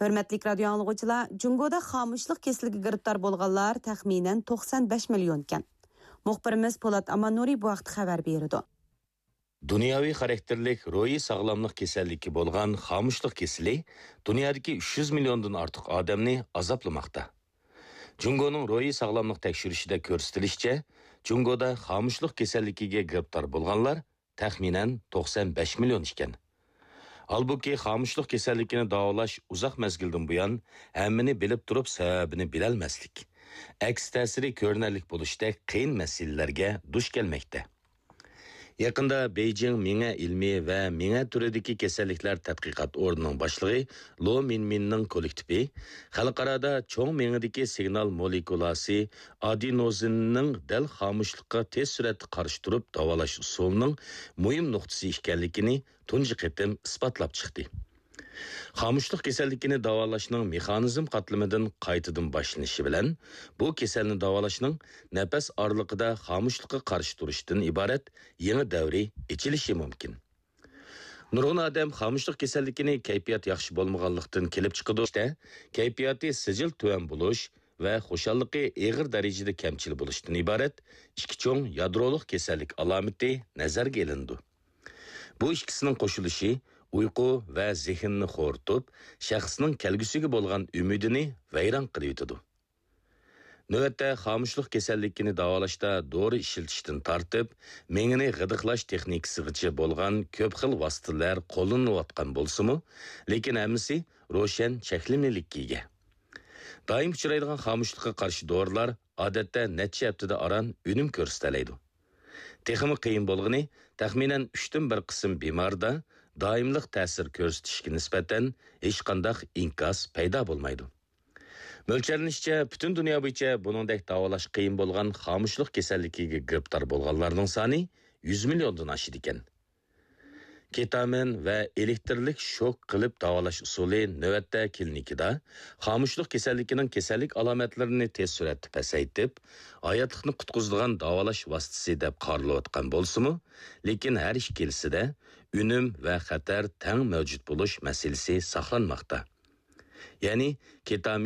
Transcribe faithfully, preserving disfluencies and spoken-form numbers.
Hörmətli radio anlıqçılar, Cungoda xamuşluq kesiligi giribtar bolğanlar təxminən to'qson besh million ekan. Muxbirimiz Polat Amanuri bu vaqt xabar berdi. Dunyoviy xarakterlik ro'yi sog'lomlik kasalligi bo'lgan xamuşluq kesili dunyodagi uch yuz milliondan ortiq odamni azoplamoqda. Jungoning ro'yi sog'lomlik tekshirishida ko'rsatilishicha, Jungoda xamuşluq kasalligiga giribtor bo'lganlar taxminan to'qson besh million ekan. Halbuki xamuşluq kasalligini davolash uzoq mezgildan buyon hammani bilib turib sababini bilolmaslik, aks ta'siri ko'rinarlik bo'lishdek qiyin masalalarga duch kelmoqda. Yaqında Beijing Minga ilmiy va Minga turidagi kasalliklar tadqiqot o'rnining boshlig'i Lo Minminning kollektivi xalqarada cho'ng mingidagi signal molekulasi adenozinning dal xamuşluqqa tez suratda qarshi turib davolash usulining muhim nuqtasi ekanligini tunji qitim isbotlab chiqdi. Xamuşluq kasalligini davolashning mexanizm qatlamidan qaytadan boshlanishi bilan bu kasalni davolashning nafas oraliqida xamuşluqqa qarshi turishdan iborat yangi davri ochilishi mumkin. Nurg'un odam xamuşluq kasalligini kayfiyat yaxshi bo'lmaganlikdan kelib chiqadi. Kayfiyati sijil tuvan bo'lish va xushalliqi og'ir darajada kamchil bo'lishdan iborat ikki cho'ng yadroliq kasallik alomati nazarga ilindi. Bu ikkisining qo'shilishi uyqu va zehnni xo'rtib, shaxsning kelgusiga bo'lgan umidini vayron qilib. Növətdə xamuşluq kasalligini davolashda dori ishlatishdan tortib, mengini g'idiqlash texnikasigacha bo'lgan ko'p xil vositalar qo'llanayotgan bo'lsa-mu, lekin hammasi ro'shan cheklimlilikka ega. Doim uchraydigan xamuşluqqa qarshi dorilar odatda necha haftada aran unum ko'rsatadi. Texmi qiyin bo'lg'ini, taxminan uchdan bir qism bemorda doimliq ta'sir ko'rsatishga nisbatan hech qanday inkas paydo bo'lmaydi. Mo'ljallanishcha, butun dunyo bo'yicha buningdek davolash qiyin bo'lgan xamuşluq kasalligiga giribtor bo'lganlarning soni yuz milliondan oshadi ekan. Ketamin va elektrlik shok qilib davolash usuli navbatda klinikada xamuşluq kasalligining kasallik alomatlarini tez suratda pasaytib, hayotlikni qutqizadigan davolash vositasi deb qaralayotgan bo'lsa-mu, lekin har ikkilisida unum va xatar teng mavjud bo'lish masalasi saqlanmoqda. Ya'ni ketamin